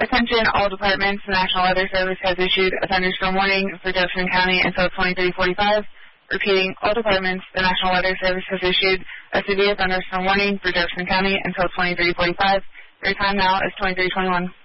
Attention all departments, the National Weather Service has issued a thunderstorm warning for Jefferson County until 23:45. Repeating, all departments, the National Weather Service has issued a severe thunderstorm warning for Jefferson County until 23:45. Your time now is 23:21.